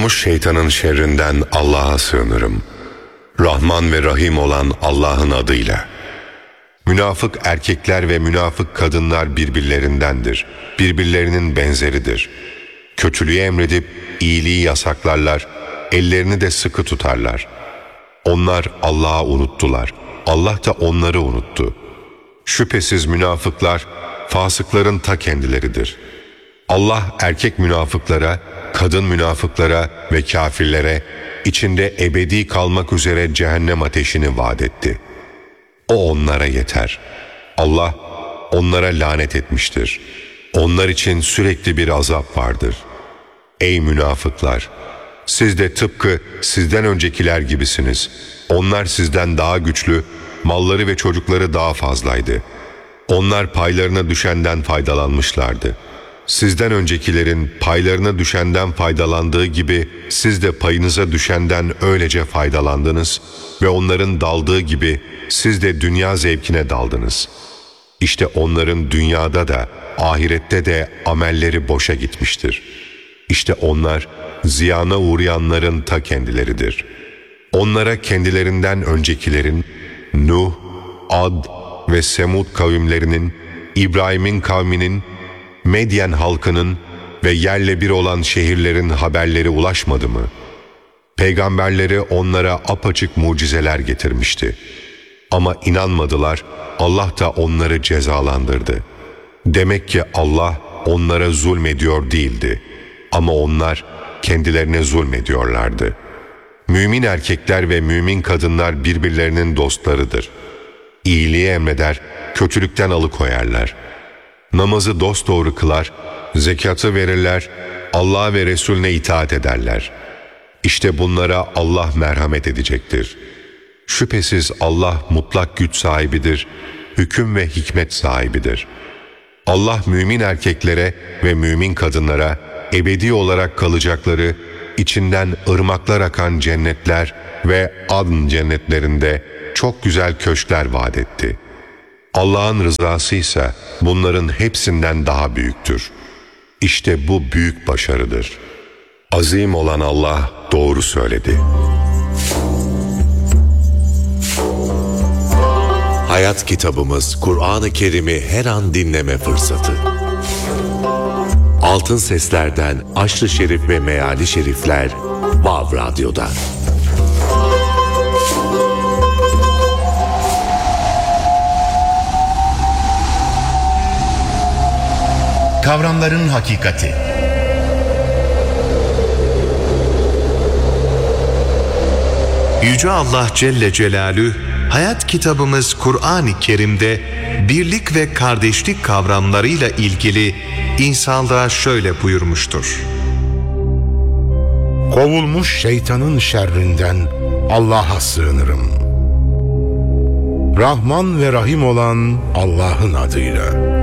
Kovulmuş şeytanın şerrinden Allah'a sığınırım. Rahman ve Rahim olan Allah'ın adıyla. Münafık erkekler ve münafık kadınlar birbirlerindendir. Birbirlerinin benzeridir. Kötülüğü emredip iyiliği yasaklarlar, ellerini de sıkı tutarlar. Onlar Allah'ı unuttular. Allah da onları unuttu. Şüphesiz münafıklar, fasıkların ta kendileridir. Allah erkek münafıklara, kadın münafıklara ve kafirlere içinde ebedi kalmak üzere cehennem ateşini vaat etti. O onlara yeter. Allah onlara lanet etmiştir. Onlar için sürekli bir azap vardır. Ey münafıklar! Siz de tıpkı sizden öncekiler gibisiniz. Onlar sizden daha güçlü, malları ve çocukları daha fazlaydı. Onlar paylarına düşenden faydalanmışlardı. Sizden öncekilerin paylarına düşenden faydalandığı gibi siz de payınıza düşenden öylece faydalandınız ve onların daldığı gibi siz de dünya zevkine daldınız. İşte onların dünyada da ahirette de amelleri boşa gitmiştir. İşte onlar ziyana uğrayanların ta kendileridir. Onlara kendilerinden öncekilerin Nuh, Ad ve Semud kavimlerinin, İbrahim'in kavminin, Medyen halkının ve yerle bir olan şehirlerin haberleri ulaşmadı mı? Peygamberleri onlara apaçık mucizeler getirmişti. Ama inanmadılar, Allah da onları cezalandırdı. Demek ki Allah onlara zulmediyor değildi. Ama onlar kendilerine zulmediyorlardı. Mümin erkekler ve mümin kadınlar birbirlerinin dostlarıdır. İyiliği emreder, kötülükten alıkoyarlar. Namazı dosdoğru kılar, zekatı verirler, Allah'a ve Resulüne itaat ederler. İşte bunlara Allah merhamet edecektir. Şüphesiz Allah mutlak güç sahibidir, hüküm ve hikmet sahibidir. Allah mümin erkeklere ve mümin kadınlara ebedi olarak kalacakları, içinden ırmaklar akan cennetler ve Adn cennetlerinde çok güzel köşkler vaat etti. Allah'ın rızası ise bunların hepsinden daha büyüktür. İşte bu büyük başarıdır. Azim olan Allah doğru söyledi. Hayat kitabımız Kur'an-ı Kerim'i her an dinleme fırsatı. Altın Sesler'den Aşr-ı Şerif ve Meali Şerifler Vav Radyo'da. Kavramların hakikati. Yüce Allah Celle Celaluhu, hayat kitabımız Kur'an-ı Kerim'de birlik ve kardeşlik kavramlarıyla ilgili insanlığa şöyle buyurmuştur. Kovulmuş şeytanın şerrinden Allah'a sığınırım. Rahman ve Rahim olan Allah'ın adıyla.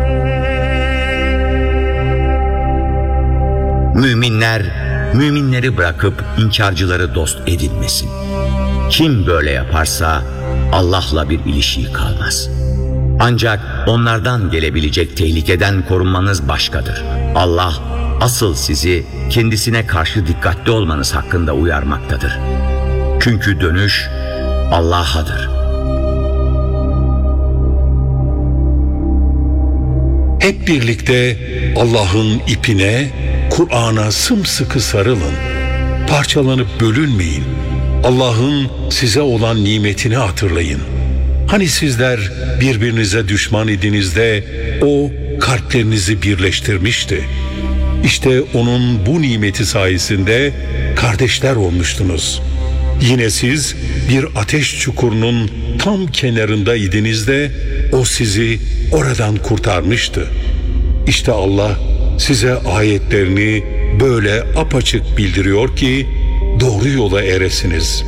Müminler, müminleri bırakıp inkarcıları dost edinmesin. Kim böyle yaparsa Allah'la bir ilişiği kalmaz. Ancak onlardan gelebilecek tehlikeden korunmanız başkadır. Allah asıl sizi kendisine karşı dikkatli olmanız hakkında uyarmaktadır. Çünkü dönüş Allah'adır. Hep birlikte Allah'ın ipine, Kur'an'a sımsıkı sarılın. Parçalanıp bölünmeyin. Allah'ın size olan nimetini hatırlayın. Hani sizler birbirinize düşman idiniz de O kalplerinizi birleştirmişti. İşte O'nun bu nimeti sayesinde kardeşler olmuştunuz. Yine siz bir ateş çukurunun tam kenarında idiniz de O sizi oradan kurtarmıştı. İşte Allah size ayetlerini böyle apaçık bildiriyor ki doğru yola eresiniz.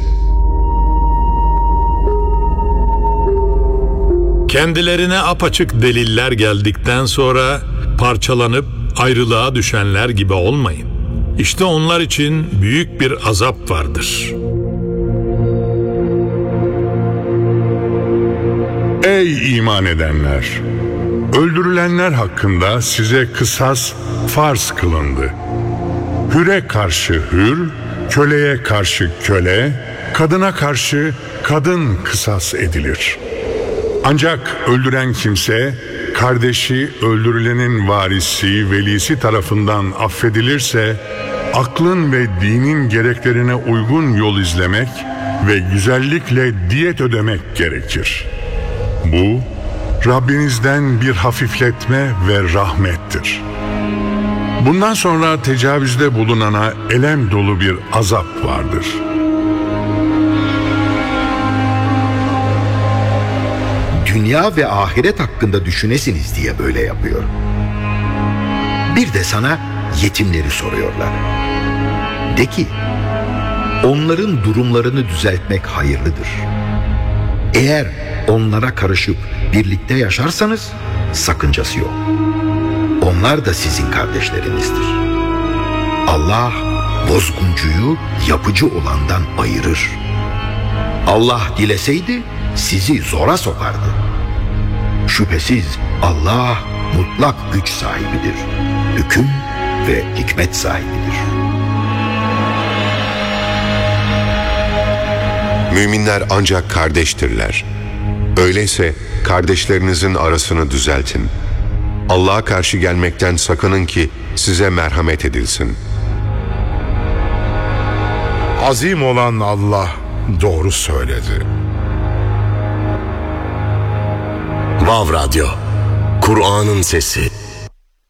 Kendilerine apaçık deliller geldikten sonra parçalanıp ayrılığa düşenler gibi olmayın. İşte onlar için büyük bir azap vardır. Ey iman edenler! Öldürülenler hakkında size kısas farz kılındı. Hüre karşı hür, köleye karşı köle, kadına karşı kadın kısas edilir. Ancak öldüren kimse, kardeşi öldürülenin varisi, velisi tarafından affedilirse, aklın ve dinin gereklerine uygun yol izlemek ve güzellikle diyet ödemek gerekir. Bu, Rabbinizden bir hafifletme ve rahmettir. Bundan sonra tecavüzde bulunana elem dolu bir azap vardır. Dünya ve ahiret hakkında düşünesiniz diye böyle yapıyor. Bir de sana yetimleri soruyorlar. De ki, onların durumlarını düzeltmek hayırlıdır. Eğer onlara karışıp birlikte yaşarsanız sakıncası yok. Onlar da sizin kardeşlerinizdir. Allah bozguncuyu yapıcı olandan ayırır. Allah dileseydi sizi zora sokardı. Şüphesiz Allah mutlak güç sahibidir. Hüküm ve hikmet sahibidir. Müminler ancak kardeştirler. Öyleyse kardeşlerinizin arasını düzeltin. Allah'a karşı gelmekten sakının ki size merhamet edilsin. Azim olan Allah doğru söyledi. Vav Radyo, Kur'an'ın sesi.